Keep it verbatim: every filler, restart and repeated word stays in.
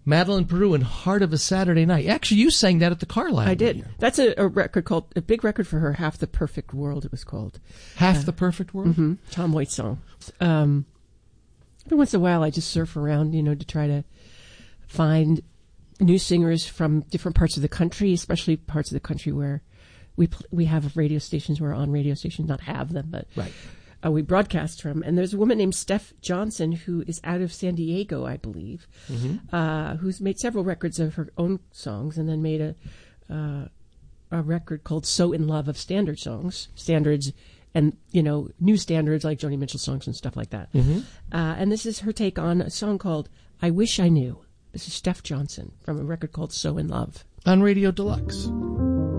Madeline Peru and Heart of a Saturday Night. Actually, you sang that at the Carlisle. I did. Year. That's a, a record called, a big record for her, Half the Perfect World, it was called. Half uh, the Perfect World? Mm-hmm. Tom Waits song. Um, every once in a while, I just surf around, you know, to try to find new singers from different parts of the country, especially parts of the country where we pl- we have radio stations, we're on radio stations, not have them, but right. uh, we broadcast from. And there's a woman named Steph Johnson who is out of San Diego, I believe, mm-hmm. uh, who's made several records of her own songs and then made a uh, a record called So in Love of standard songs, standards and, you know, new standards like Joni Mitchell songs and stuff like that. Mm-hmm. Uh, and this is her take on a song called I Wish I Knew. This is Steph Johnson from a record called So in Love. On Radio Deluxe.